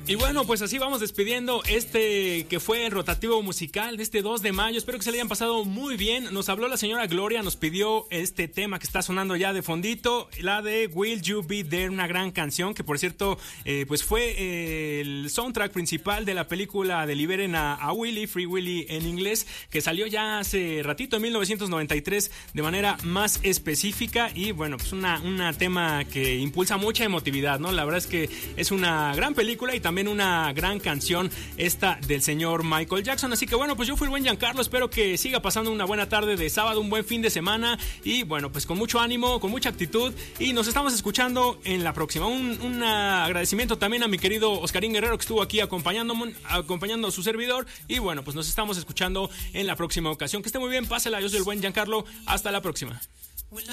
Y bueno, pues así vamos despidiendo este que fue el rotativo musical de este 2 de mayo. Espero que se le hayan pasado muy bien. Nos habló la señora Gloria, nos pidió este tema que está sonando ya de fondito, la de Will You Be There, una gran canción que por cierto pues fue el soundtrack principal de la película de Liberen a Willy, Free Willy en inglés, que salió ya hace ratito en 1993 de manera más específica. Y bueno, pues una tema que impulsa mucha emotividad, ¿no? La verdad es que es una gran película y también una gran canción esta del señor Michael Jackson. Así que bueno, pues yo fui el buen Giancarlo, espero que siga pasando una buena tarde de sábado, un buen fin de semana y bueno, pues con mucho ánimo, con mucha actitud y nos estamos escuchando en la próxima. Un agradecimiento también a mi querido Oscarín Guerrero que estuvo aquí acompañando a su servidor y bueno, pues nos estamos escuchando en la próxima ocasión. Que esté muy bien, pásela, yo soy el buen Giancarlo, hasta la próxima.